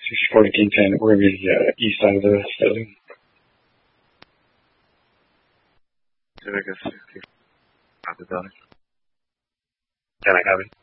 64 to King 10. We're going to be east side of the building. Civic is 60 out the building. Can I have it?